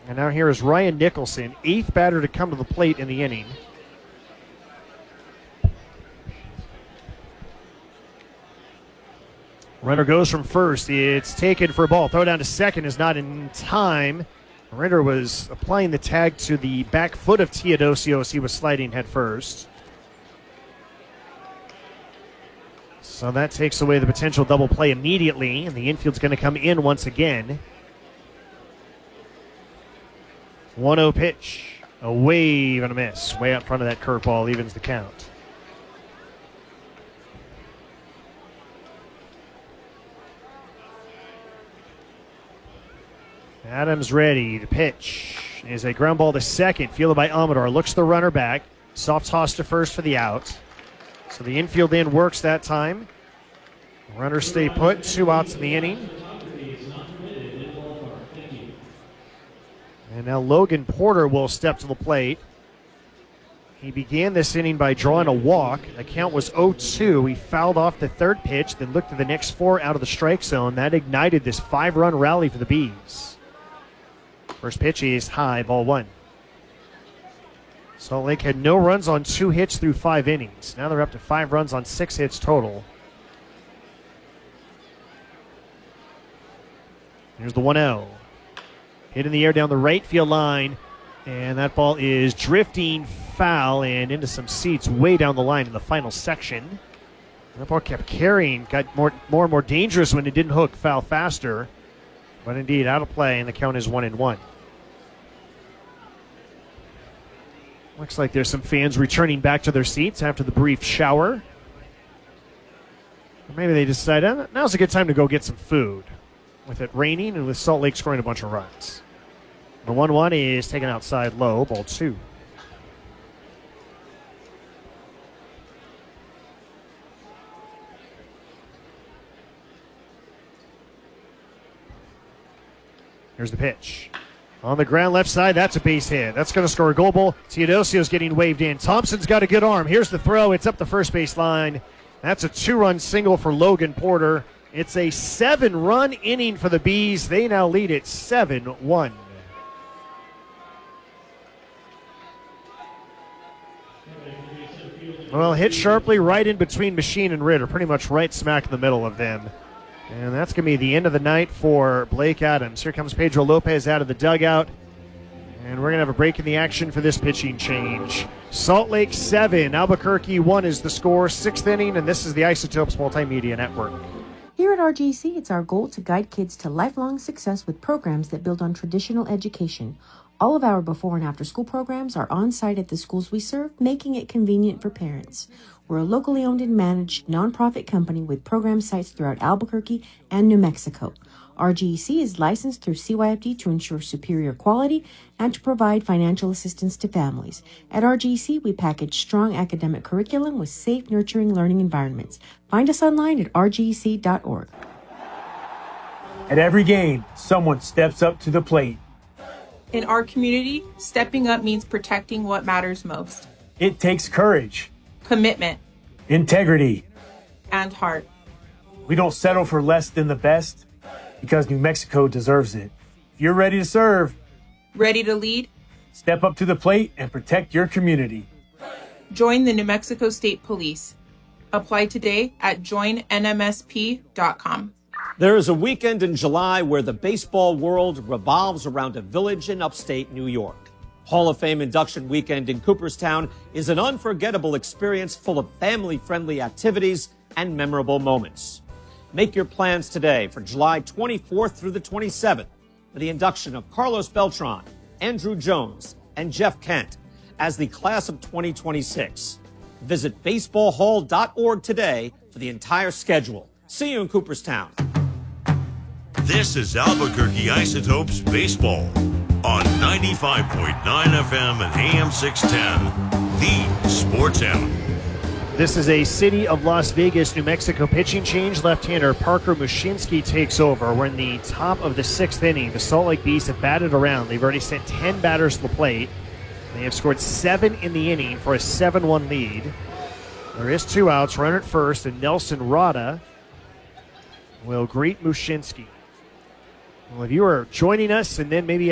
And now here is Ryan Nicholson, 8th batter to come to the plate in the inning. Runner goes from first. It's taken for a ball. Throw down to second is not in time. Ritter was applying the tag to the back foot of Teodosio as he was sliding head first. So that takes away the potential double play immediately, and the infield's going to come in once again. 1-0 pitch. A wave and a miss. Way out front of that curveball evens the count. Adams ready. The pitch is a ground ball to second. Fielded by Amador. Looks the runner back. Soft toss to first for the out. So the infield in works that time. Runners stay put. 2 outs in the inning. And now Logan Porter will step to the plate. He began this inning by drawing a walk. The count was 0-2. He fouled off the third pitch, then looked at the next 4 out of the strike zone. That ignited this 5-run rally for the Bees. First pitch is high, ball 1. Salt Lake had no runs on 2 hits through 5 innings. Now they're up to 5 runs on 6 hits total. Here's the 1-0. Hit in the air down the right field line, and that ball is drifting foul and into some seats way down the line in the final section. That ball kept carrying, got more and more dangerous when it didn't hook foul faster. But indeed, out of play, and the count is 1-1. Looks like there's some fans returning back to their seats after the brief shower. Or maybe they decide, now's a good time to go get some food. With it raining and with Salt Lake scoring a bunch of runs. The 1-1 is taken outside low, ball 2. Here's the pitch. On the ground left side, that's a base hit. That's going to score a goal. Teodosio's getting waved in. Thompson's got a good arm. Here's the throw. It's up the first base line. That's a 2-run single for Logan Porter. It's a 7-run inning for the Bees. They now lead it 7-1. Well, hit sharply right in between Machine and Ritter, pretty much right smack in the middle of them. And that's going to be the end of the night for Blake Adams. Here comes Pedro Lopez out of the dugout. And we're going to have a break in the action for this pitching change. Salt Lake 7, Albuquerque 1 is the score. 6th inning, and this is the Isotopes Multimedia Network. Here at RGC, it's our goal to guide kids to lifelong success with programs that build on traditional education. All of our before and after school programs are on site at the schools we serve, making it convenient for parents. We're a locally owned and managed nonprofit company with program sites throughout Albuquerque and New Mexico. RGC is licensed through CYFD to ensure superior quality and to provide financial assistance to families. At RGC, we package strong academic curriculum with safe, nurturing learning environments. Find us online at rgc.org. At every game, someone steps up to the plate. In our community, stepping up means protecting what matters most. It takes courage, commitment, integrity, and heart. We don't settle for less than the best because New Mexico deserves it. If you're ready to serve, ready to lead, step up to the plate and protect your community. Join the New Mexico State Police. Apply today at joinnmsp.com. There is a weekend in July where the baseball world revolves around a village in upstate New York. Hall of Fame induction weekend in Cooperstown is an unforgettable experience full of family-friendly activities and memorable moments. Make your plans today for July 24th through the 27th for the induction of Carlos Beltran, Andrew Jones, and Jeff Kent as the class of 2026. Visit baseballhall.org today for the entire schedule. See you in Cooperstown. This is Albuquerque Isotopes Baseball on 95.9 FM and AM 610, the Sports Animal. This is a City of Las Vegas, New Mexico pitching change. Left-hander Parker Mushinski takes over. We're in the top of the 6th inning. The Salt Lake Bees have batted around. They've already sent 10 batters to the plate. They have scored 7 in the inning for a 7-1 lead. There is 2 outs. Runner at first, and Nelson Rada will greet Mushinski. Well, if you are joining us and then maybe